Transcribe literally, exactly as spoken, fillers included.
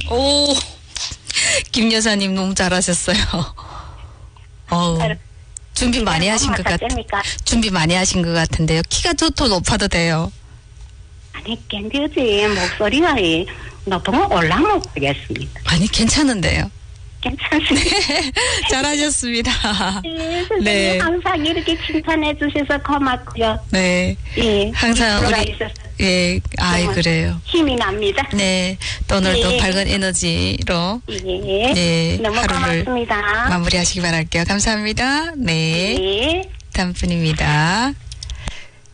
오, 김 여사님 너무 잘하셨어요. 어우, 준비 많이 하신 것 같, 준비 많이 하신 것 같은데요. 키가 더, 더 높아도 돼요. 아니, 견디지. 목소리가 높으면 올라못 하겠습니다. 아니, 괜찮은데요. 괜찮습니다. 네, 잘하셨습니다. 네, 선생님 네. 항상 이렇게 칭찬해 주셔서 고맙고요. 네. 예, 항상 우리, 있어서 예, 아이, 그래요. 힘이 납니다. 네. 또 오늘도 예. 밝은 에너지로. 예. 네. 너무 하루를 고맙습니다. 마무리하시기 바랄게요. 감사합니다. 네. 예. 다음 분입니다.